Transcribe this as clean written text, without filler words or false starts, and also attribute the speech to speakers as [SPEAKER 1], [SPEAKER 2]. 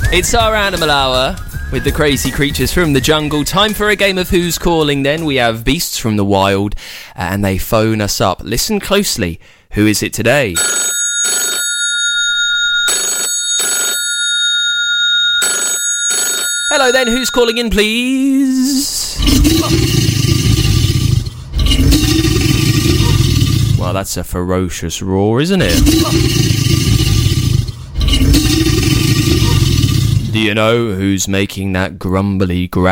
[SPEAKER 1] It's our Animal Hour with the crazy creatures from the jungle. Time for a game of Who's Calling then. We have beasts from the wild and they phone us up. Listen closely. Who is it today? Hello then, who's calling in, please? Well, that's a ferocious roar, isn't it? Do you know who's making that grumbly growl?